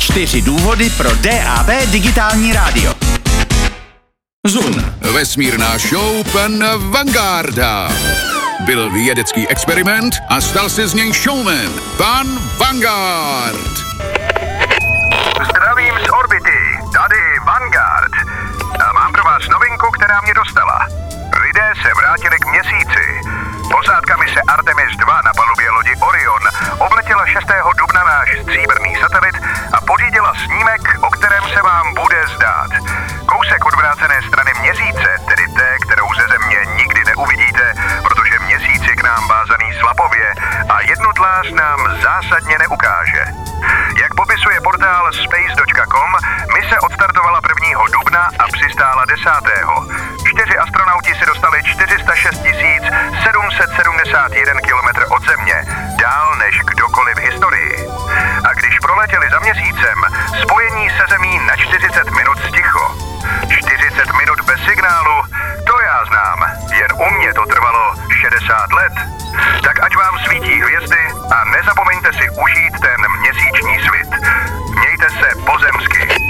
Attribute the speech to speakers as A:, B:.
A: 4 důvody pro DAB digitální rádio. Zun.
B: Vesmírná show pan Vangarda. Byl vědecký experiment a stal se z něj showman. Pan Vanguard.
C: Zdravím z orbity, tady Vanguard. A mám pro vás novinku, která mě dostala. Lidé se vrátili k Měsíci. Posádka mise Artemis 2 na palubě lodi Orion obletěla 6. dubna náš stříbrný satelit a pořídila snímek, o kterém se vám bude zdát. Kousek odvrácené strany Měsíce, tedy té, kterou ze Země nikdy neuvidíte, protože Měsíc je k nám vázaný slapově a jednu tvář nám zásadně neukáže. Jak popisuje portál space.com, mise odstartovala 1. dubna a přistála 10. 4 astronauti se dostali 406 771 km od Země, dál než kdokoliv v historii. A když proletěli za Měsícem, spojení se Zemí na 40 minut sticho. 40 minut bez signálu, to já znám, jen u mě to trvalo 60 let. Tak ať vám svítí hvězdy a nezapomeňte si užít ten měsíční svit. Mějte se pozemsky.